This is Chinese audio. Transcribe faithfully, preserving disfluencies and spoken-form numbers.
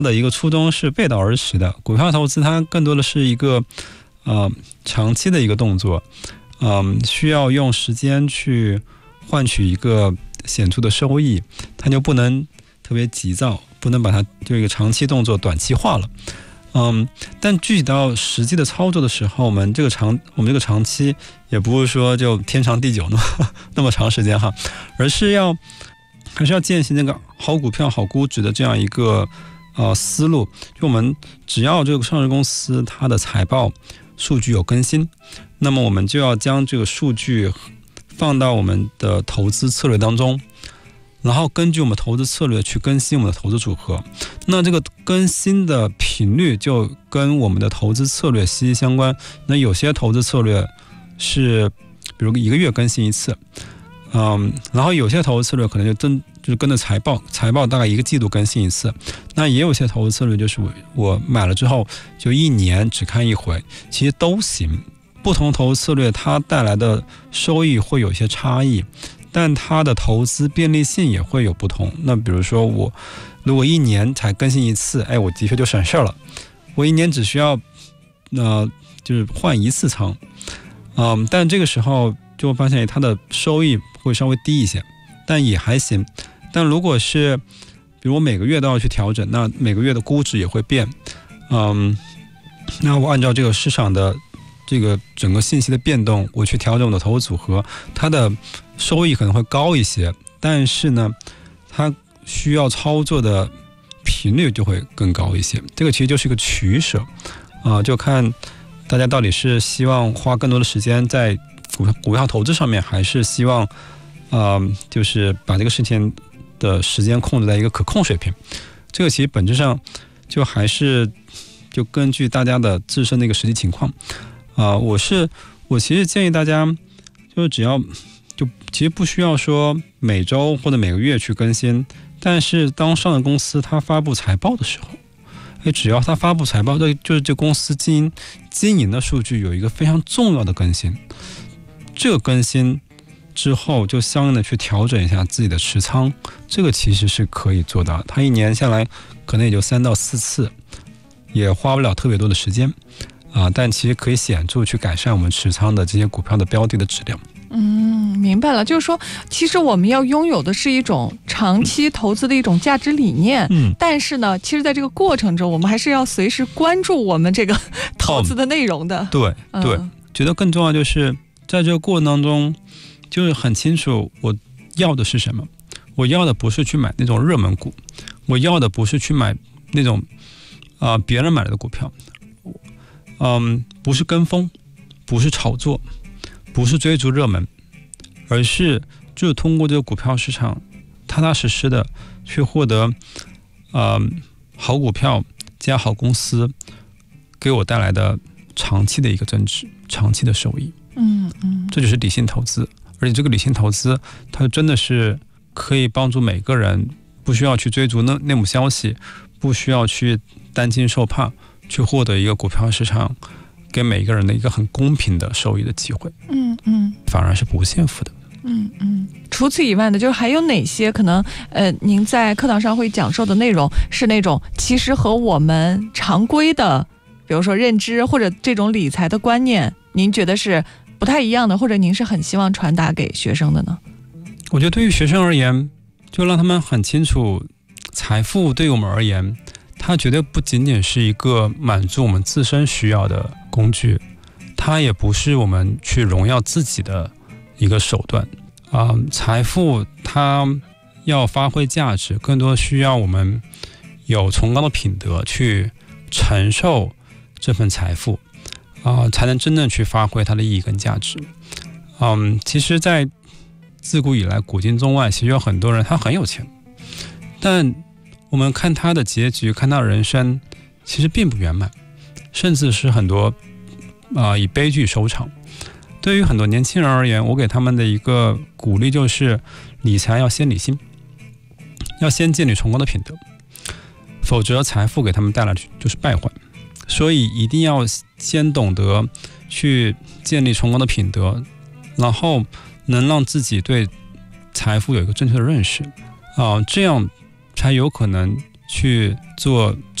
的一个初衷是背道而驰的。股票投资它更多的是一个呃长期的一个动作，嗯、呃，需要用时间去换取一个显著的收益，它就不能特别急躁，不能把它就一个长期动作短期化了。嗯，但具体到实际的操作的时候，我们这个长我们这个长期也不是说就天长地久那么那么长时间哈，而是要还是要践行那个好股票好估值的这样一个呃思路。就我们只要这个上市公司它的财报数据有更新，那么我们就要将这个数据放到我们的投资策略当中，然后根据我们投资策略去更新我们的投资组合。那这个更新的频率就跟我们的投资策略息息相关。那有些投资策略是比如一个月更新一次，嗯，然后有些投资策略可能就跟就是跟着财报，财报大概一个季度更新一次。那也有些投资策略就是我我买了之后就一年只看一回，其实都行。不同投资策略它带来的收益会有一些差异，但它的投资便利性也会有不同。那比如说我如果一年才更新一次，哎，我的确就省事了。我一年只需要呃就是换一次仓，嗯，但这个时候就会发现它的收益会稍微低一些，但也还行。但如果是比如我每个月都要去调整，那每个月的估值也会变，嗯，那我按照这个市场的这个整个信息的变动，我去调整我的投资组合，它的收益可能会高一些，但是呢它需要操作的频率就会更高一些。这个其实就是一个取舍啊、呃，就看大家到底是希望花更多的时间在股票股票投资上面，还是希望呃就是把这个事情的时间控制在一个可控水平。这个其实本质上就还是就根据大家的自身的一个实际情况啊、呃，我是我其实建议大家就是只要就其实不需要说每周或者每个月去更新，但是当上市公司它发布财报的时候，哎，只要它发布财报，这就是这公司经营经营的数据有一个非常重要的更新，这个更新之后就相应的去调整一下自己的持仓，这个其实是可以做到的。它一年下来可能也就三到四次，也花不了特别多的时间啊、呃，但其实可以显著去改善我们持仓的这些股票的标的的质量。 嗯，明白了，就是说其实我们要拥有的是一种长期投资的一种价值理念，嗯，但是呢其实在这个过程中我们还是要随时关注我们这个投资的内容的、哦、 对对、嗯、觉得更重要就是在这个过程当中就是很清楚我要的是什么。我要的不是去买那种热门股，我要的不是去买那种啊、呃、别人买的股票，嗯，不是跟风，不是炒作，不是追逐热门，而是就是通过这个股票市场踏踏实实的去获得呃好股票加好公司给我带来的长期的一个增值，长期的收益。 嗯嗯， 这就是理性投资。而且这个理性投资它真的是可以帮助每个人，不需要去追逐内幕消息，不需要去担惊受怕，去获得一个股票市场给每个人的一个很公平的收益的机会。 嗯嗯， 反而是不限负的。 嗯嗯，除此以外呢，就是还有哪些可能呃，您在课堂上会讲授的内容是那种其实和我们常规的，比如说认知或者这种理财的观念，您觉得是不太一样的，或者您是很希望传达给学生的呢？ 我觉得对于学生而言，就让他们很清楚，财富对于我们而言，它绝对不仅仅是一个满足我们自身需要的工具，它也不是我们去荣耀自己的一个手段啊、呃。财富它要发挥价值，更多需要我们有崇高的品德去承受这份财富啊、呃，才能真正去发挥它的意义跟价值。嗯，其实在自古以来古今中外，其实有很多人他很有钱，但我们看他的结局，看他的人生其实并不圆满，甚至是很多啊、呃、以悲剧收场。对于很多年轻人而言，我给他们的一个鼓励就是理财要先理性，要先建立崇高的品德，否则财富给他们带来就是败坏。所以一定要先懂得去建立崇高的品德，然后能让自己对财富有一个正确的认识啊、呃，这样才有可能去做